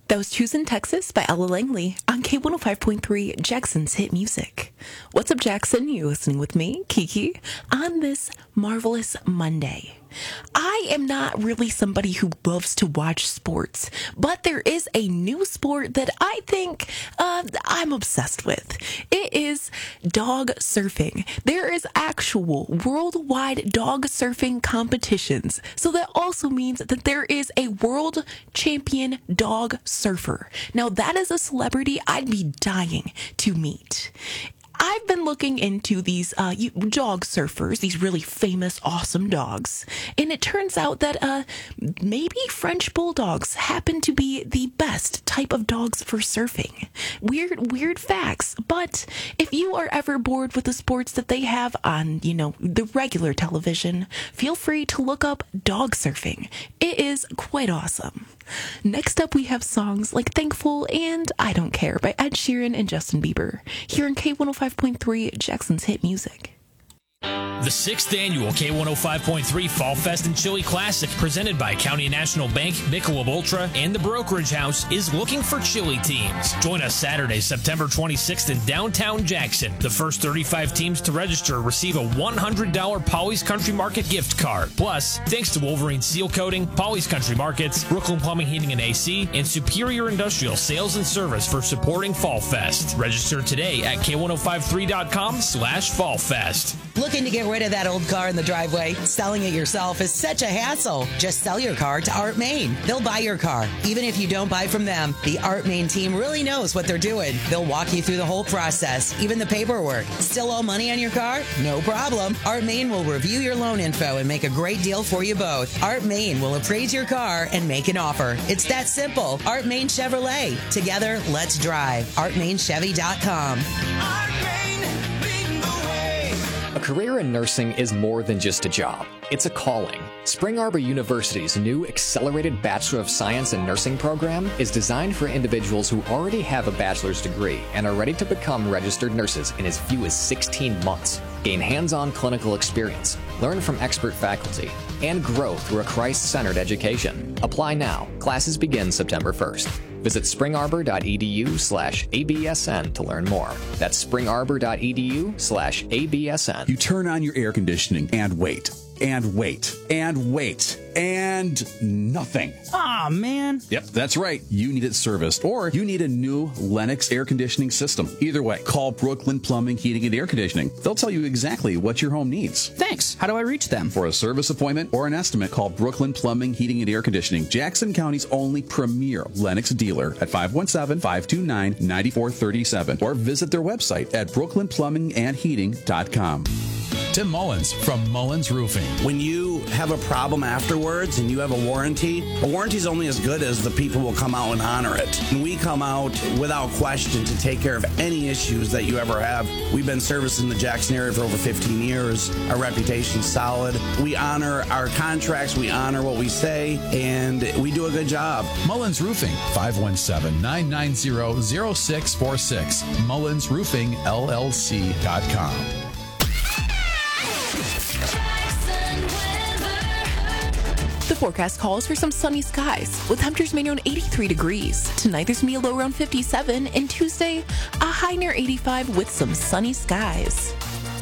That was Choosing Texas by Ella Langley on K105.3 Jackson's Hit Music. What's up, Jackson? You're listening with me, Kiki, on this marvelous Monday. I am not really somebody who loves to watch sports, but there is a new sport that I think I'm obsessed with. It is dog surfing. There is actual worldwide dog surfing competitions. So that also means that there is a world champion dog surfer. Now that is a celebrity I'd be dying to meet. I've been looking into these dog surfers, these really famous, awesome dogs, and it turns out that maybe French bulldogs happen to be the best type of dogs for surfing. Weird facts, but if you are ever bored with the sports that they have on, the regular television, feel free to look up dog surfing. It is quite awesome. Next up, we have songs like Thankful and I Don't Care by Ed Sheeran and Justin Bieber, here in K105.3 Jackson's Hit Music. The 6th annual K105.3 Fall Fest and Chili Classic, presented by County National Bank, Michelob Ultra, and the Brokerage House, is looking for chili teams. Join us Saturday, September 26th in downtown Jackson. The first 35 teams to register receive a $100 Polly's Country Market gift card. Plus, thanks to Wolverine Seal Coating, Polly's Country Markets, Brooklyn Plumbing, Heating and AC, and Superior Industrial Sales and Service for supporting Fall Fest. Register today at K1053.com/fallfest. Looking to get rid of that old car in the driveway? Selling it yourself is such a hassle. Just sell your car to Art Main. They'll buy your car. Even if you don't buy from them, the Art Main team really knows what they're doing. They'll walk you through the whole process, even the paperwork. Still owe money on your car? No problem. Art Main will review your loan info and make a great deal for you both. Art Main will appraise your car and make an offer. It's that simple. Art Main Chevrolet. Together, let's drive. ArtMainChevy.com. A career in nursing is more than just a job. It's a calling. Spring Arbor University's new Accelerated Bachelor of Science in Nursing program is designed for individuals who already have a bachelor's degree and are ready to become registered nurses in as few as 16 months. Gain hands-on clinical experience, learn from expert faculty, and grow through a Christ-centered education. Apply now. Classes begin September 1st. Visit springarbor.edu/ABSN to learn more. That's springarbor.edu/ABSN. You turn on your air conditioning and wait. And wait, and wait, and nothing. Aw, man. Yep, that's right. You need it serviced, or you need a new Lennox air conditioning system. Either way, call Brooklyn Plumbing, Heating, and Air Conditioning. They'll tell you exactly what your home needs. Thanks. How do I reach them? For a service appointment or an estimate, call Brooklyn Plumbing, Heating, and Air Conditioning, Jackson County's only premier Lennox dealer at 517-529-9437, or visit their website at brooklynplumbingandheating.com. Tim Mullins from Mullins Roofing. When you have a problem afterwards and you have a warranty is only as good as the people will come out and honor it. And we come out without question to take care of any issues that you ever have. We've been servicing the Jackson area for over 15 years. Our reputation's solid. We honor our contracts, we honor what we say, and we do a good job. Mullins Roofing, 517-990-0646. MullinsRoofingLLC.com. The forecast calls for some sunny skies, with temperatures mainly around 83 degrees. Tonight there's going to be a low around 57, and Tuesday a high near 85 with some sunny skies.